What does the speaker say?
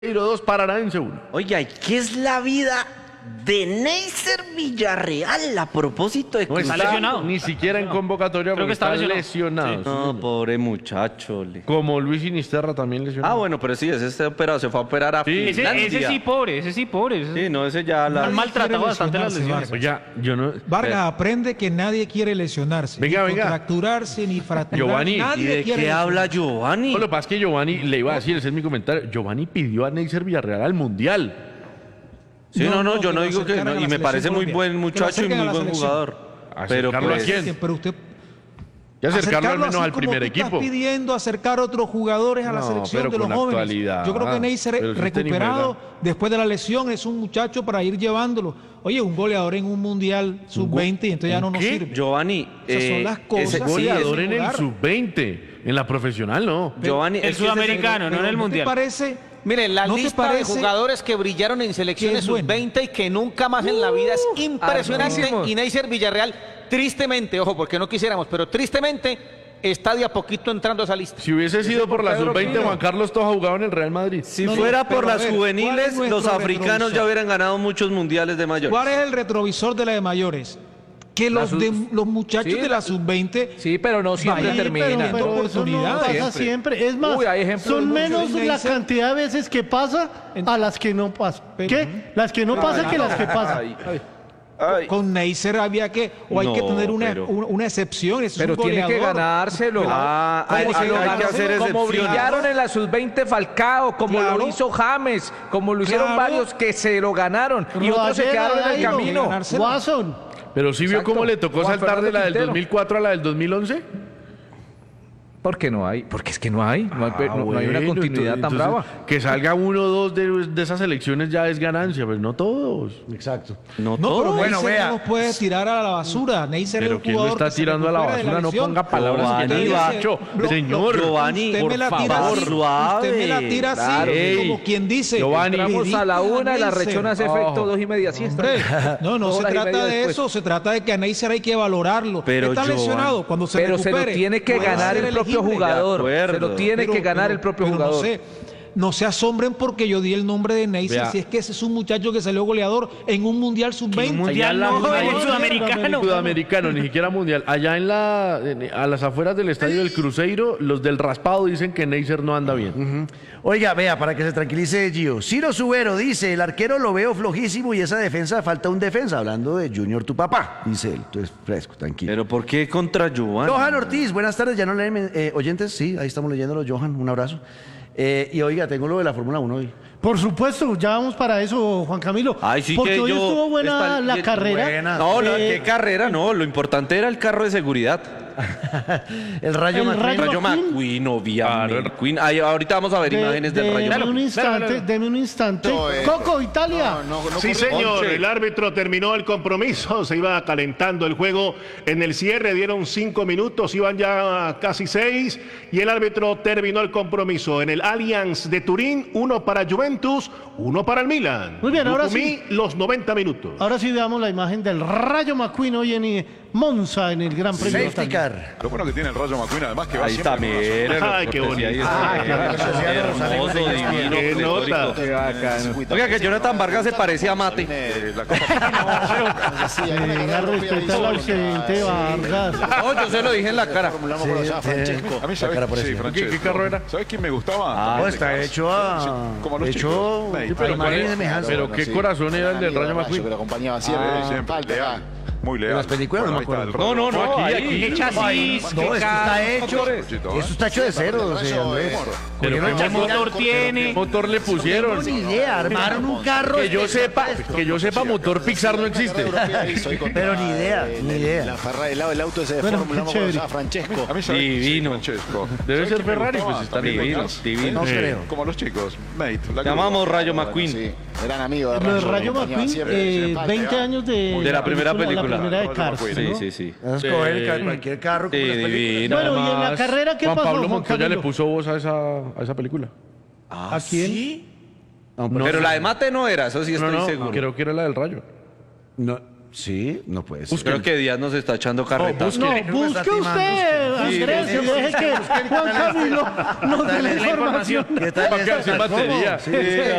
2 Paranaense 1. Oiga, ¿y qué es la vida de Neisser Villarreal a propósito de No Cruz? está lesionado. ni siquiera en convocatoria Creo porque que está está lesionado. lesionado. No, pobre muchacho. Como Luis Sinisterra también lesionado. Ah, bueno, pero sí, ese está operado, se fue a operar a Sí. Finlandia. Ese sí pobre. Sí, no, ese ya la... Han maltratado bastante las lesionarse, lesiones. Oiga, yo no... Vargas aprende que nadie quiere lesionarse. Venga, ni venga. contracturarse, ni fracturar. Giovanni, ¿Y nadie de quiere qué habla lesionarse. Giovanni? Lo que pasa es que Giovanni, le iba a decir, ese es mi comentario, Giovanni pidió a Neisser Villarreal al Mundial. Sí, no, yo no lo digo que acercaran no, a y la me parece selección muy Colombia. buen Que lo muchacho y acerquen muy a la buen selección. jugador. Pero ¿Acercarlo a pues, quién? Pero usted Y acercarlo al menos así al como primer tú equipo. Estás pidiendo acercar a otros jugadores a la No, selección pero de los con jóvenes. actualidad. Yo creo que Neisser, Pero si usted ni recuperado juega. después de la lesión, es un muchacho para ir llevándolo. Oye, un goleador en un mundial sub-20 y entonces ya no nos qué? sirve. Giovanni, Esas son las cosas. ese- Sí, Goleador es en el jugar. sub-20, en la profesional no. Giovanni, El es que ese- sudamericano, no en el ¿No mundial. te parece? Mire, la ¿No te lista de parece jugadores que brillaron en selecciones que es bueno? sub-20 y que nunca más en la vida es impresionante. armadísimos. Y Neisser Villarreal, tristemente, ojo, porque no quisiéramos, pero tristemente está de a poquito entrando a esa lista. Si hubiese sido por la Pedro sub-20, Pino. Juan Carlos Toja jugaba en el Real Madrid. Si No, no, fuera pero por a las ver, ¿cuál juveniles, es nuestro los africanos retrovisor? ya hubieran ganado muchos mundiales de mayores. ¿Cuál es el retrovisor de la de mayores? Que los muchachos sí, de la sub-20 Sí, pero no siempre vayan termina. teniendo Pero eso no oportunidades. pasa siempre. Es más, Uy, hay ejemplos son muy menos buenos. la Neisser. cantidad de veces que pasa a las que no pasa. Pero- ¿Qué? Las que no pasan que las que pasan. Ay. Con Neisser había que, o hay que No, tener pero- una excepción. Es Pero un tiene que goleador. ganárselo. Ah, Como hay se que- lo hay que ganó, hacer como excepciones. brillaron en la sub-20 Falcao, como Claro. lo hizo James, como lo hicieron Claro. varios que se lo ganaron y otros se Rodallega, quedaron en el Dairo, camino. ganárselo. Watson. Pero sí vio Exacto. cómo le tocó Juan saltar de Fernando la del Quintero. 2004 a la del 2011. ¿Por qué no hay? Porque es que no hay. No hay una Bueno, continuidad tan entonces, brava. Que salga uno o dos de esas elecciones ya es ganancia, pero no todos. Exacto. No No, todo. pero Bueno, Neisser vea. no nos puede tirar a la basura. Neisser es Pero un ¿quién lo jugador está que se tirando a la recupera de basura? No lesión. ponga palabras que Giovanni, no va. he dicho. Señor, Giovanni, usted por me la tira favor, así, suave. Usted me la tira así, Claro. como quien dice. Giovanni. Entramos a la una y la Neisser. rechona hace efecto 2:30 siesta. Hombre, no Dos se horas y trata media de después. eso, se trata de que a Neisser hay que valorarlo. Pero Está Giovanni- lesionado, cuando se Pero se lo recupere, tiene que puede ganar ser el propio elegible. jugador. De acuerdo. Se lo tiene que ganar el propio jugador. No se asombren porque yo di el nombre de Neisser, Vea. si es que ese es un muchacho que salió goleador en un Mundial Sub-20. Mundial Allá no, en la- en el sudamericano. Sudamericano, ni siquiera mundial. Allá a las afueras del estadio del Cruzeiro, los del raspado dicen que Neisser no anda bien. Oiga, vea, para que se tranquilice Gio. Ciro Subero dice, el arquero lo veo flojísimo y esa defensa, falta un defensa. Hablando de Junior, tu papá, dice él. Entonces, fresco, tranquilo. Pero ¿por qué contra Giovanni? Johan Ortiz, buenas tardes. ¿Ya no leen oyentes? Sí, ahí estamos leyéndolo, Johan. Un abrazo. Y oiga, tengo lo de la Fórmula 1 hoy. Por supuesto, ya vamos para eso, Juan Camilo. Ay, sí Porque que hoy yo- estuvo buena está- la carrera. buena. No, no, Eh, qué carrera, no. Lo importante era el carro de seguridad. El Rayo El McQueen. Rayo- Rayo McQueen. McQueen, obviamente. McQueen. Ay, ahorita vamos a ver imágenes del Rayo Deme un McQueen. instante, deme un instante. Coco, Italia. Sí, señor, Once. el árbitro terminó el compromiso, se iba calentando el juego en el cierre, dieron 5 minutos, iban ya casi 6 y el árbitro terminó el compromiso en el Allianz de Turín, 1 para Juventus, 1 para el Milan. Muy bien, ahora Lukumi, los 90 minutos. Ahora sí veamos la imagen del Rayo McQueen hoy en Monza en el Gran Premio de Safety Italia. car. Lo bueno que tiene el Rayo McQueen, además que va Ahí está, siempre con una miren. Ay, qué bonito. Ahí está. Hermoso, divino, Qué nota. pletórico. Oiga, que Jonathan Vargas se parecía a Mate. la Copa. Venga, respeta al ausente Vargas. No, yo se lo dije en la cara. A mí, ¿sabes? cara por Sí, encima. Francesco. ¿Qué carro era? ¿Sabes quién me gustaba? No, está hecho a... Como los hecho chicos. a Sí, Pero, imagen y ¿cuál- semejanza. pero qué corazón era el del Rayo McQueen. siempre. Leal. Muy leal. En las películas no me ahí está acuerdo. el Rayo. No, no, aquí, ahí. aquí. ¿Qué chasis? No, esto está hecho. Chito, Esto está hecho de cero, Andrés. Pero Cogieron ¿qué el motor tiene? ¿Qué motor le pusieron? No tengo ni idea, armaron un carro. Que yo sepa, motor Pixar no existe. Pero ni idea, ni idea. El auto ese de Bueno, Fórmula qué 1 chévere. Francesco. A mí, ¿sabes? Divino. Sí, Francesco. Debe ¿Sabes ser quién me Ferrari, gustaba? pues, está También divino, atrás. divino. No creo. Como los chicos. Mate. La Llamamos Rayo Bueno, McQueen. sí, eran amigos de Lo de Rayo, Rayo acompañaban McQueen, siempre. 20 años De la primera película. La primera de Rayo Cars, McQueen, ¿no? Sí, sí, sí. Vas a escoger cualquier carro con Sí, las películas. divino. Bueno, y en la Además, carrera, ¿qué Juan pasó, Pablo Juan Montoya le Camilo? puso voz a esa película. ¿A quién? Pero la de Mate no era, eso sí No, estoy no, seguro. creo que era la del Rayo. No, Sí, no puede ser. Creo que Díaz nos está echando carretas. No, busque usted, Andrés, y deje que Juan Camilo nos dé la información. ¿Qué tal Va a quedar sin batería. ¿Cómo? Sí.